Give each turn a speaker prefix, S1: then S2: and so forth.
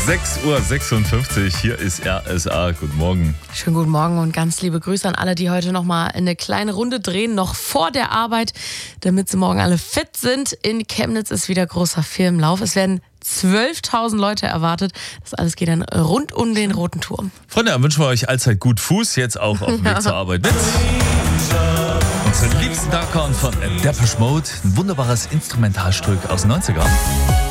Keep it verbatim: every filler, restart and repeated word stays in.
S1: sechs Uhr sechsundfünfzig, hier ist R S A. Guten Morgen.
S2: Schönen guten Morgen und ganz liebe Grüße an alle, die heute nochmal eine kleine Runde drehen, noch vor der Arbeit, damit sie morgen alle fit sind. In Chemnitz ist wieder großer Firmenlauf. Es werden zwölftausend Leute erwartet. Das alles geht dann rund um den Roten Turm.
S1: Freunde, dann wünschen wir euch allzeit gut Fuß, jetzt auch auf dem Weg zur Arbeit mit. Unseren liebsten Darkon von Depeche Mode, ein wunderbares Instrumentalstück aus den neunzigern.